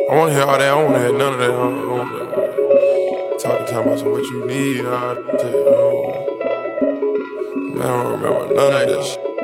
I wanna hear all that, I don't wanna hear none of that. Talking about some what you need, man, I don't remember none of this.